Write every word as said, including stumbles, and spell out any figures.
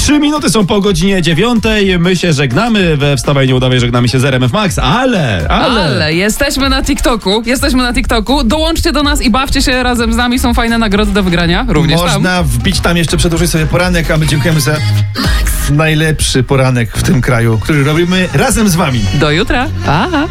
Trzy minuty są po godzinie dziewiątej. My się żegnamy. We Wstawaj Nie Udawaj żegnamy się z R M F Max, ale, ale... Ale jesteśmy na TikToku. Jesteśmy na TikToku. Dołączcie do nas i bawcie się razem z nami. Są fajne nagrody do wygrania. Również Można tam. wbić tam jeszcze, przedłużyć sobie poranek, a my dziękujemy za najlepszy poranek w tym kraju, który robimy razem z wami. Do jutra. Pa!